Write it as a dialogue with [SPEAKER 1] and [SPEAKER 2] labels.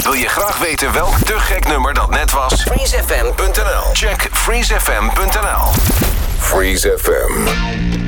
[SPEAKER 1] Wil je graag weten welk te gek nummer dat net was?
[SPEAKER 2] FreezeFM.nl.
[SPEAKER 1] Check freezefm.nl.
[SPEAKER 3] Freeze FM.